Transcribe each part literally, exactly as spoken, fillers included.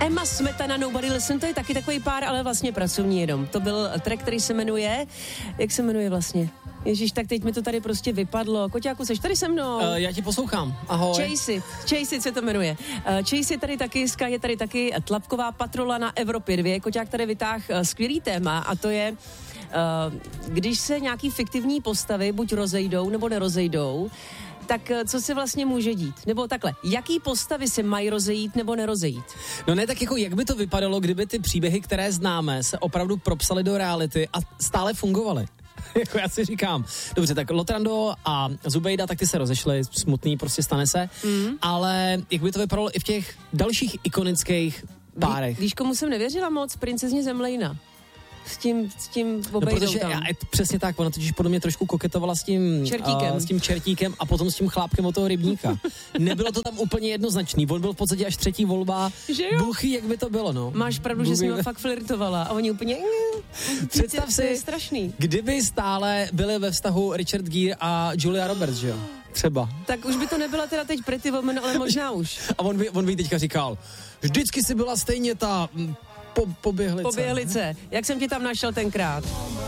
Emma Smetana, Nobody Listen, to je taky takový pár, ale vlastně pracovní jenom. To byl track, který se jmenuje, jak se jmenuje vlastně? Ježíš, tak teď mi to tady prostě vypadlo. Koťáku, seš tady se mnou? Uh, já ti poslouchám, ahoj. Chase It, Chase It se to jmenuje. Uh, Chase It tady taky, Sky je tady taky, Tlapková patrola na Evropě dvě. Koťák tady vytáhl uh, skvělý téma a to je, uh, když se nějaký fiktivní postavy buď rozejdou nebo nerozejdou, tak co se vlastně může dít? Nebo takhle, jaký postavy se mají rozejít nebo nerozejít? No ne, tak jako jak by to vypadalo, kdyby ty příběhy, které známe, se opravdu propsaly do reality a stále fungovaly? Jako já si říkám, dobře, tak Lotrando a Zubejda, tak ty se rozešly, smutný, prostě stane se, mm. ale jak by to vypadalo i v těch dalších ikonických párech? Víš, komu jsem nevěřila moc? Princezně Zemlejna. S tím, s tím obejdou no, protože tam. Já, přesně tak, ona totiž podle mě trošku koketovala s tím čertíkem. Uh, s tím čertíkem a potom s tím chlápkem od toho rybníka. Nebylo to tam úplně jednoznačný, on byl v podstatě až třetí volba. Bůh, jak by to bylo, no. Máš pravdu, Bůh, že jsi mi fakt flirtovala a oni úplně... Představ si, je strašný. Kdyby stále byli ve vztahu Richard Gere a Julia Roberts, že jo? Třeba. Tak už by to nebyla teda teď Pretty Woman, ale možná už. A on by, on by teďka říkal, vždycky si byla stejně ta... Po, poběhlice. Poběhlice. Jak jsem ti tam našel tenkrát?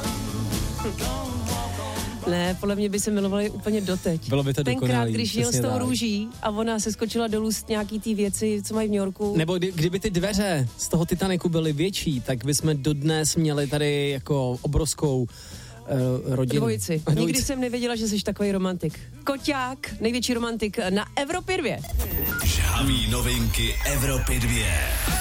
Ne, podle mě by se milovali úplně doteď. Bylo by to tenkrát, dokonalý. Tenkrát, když jel s tou růží a ona se skočila dolů z nějaký ty věci, co mají v New Yorku. Nebo kdy, kdyby ty dveře z toho Titaniku byly větší, tak bychom dodnes měli tady jako obrovskou uh, rodinu. Dvojici. Dvojici. Nikdy jsem nevěděla, že jsi takový romantik. Koťák, největší romantik na Evropě dvě. Žhaví novinky Evropy dvě.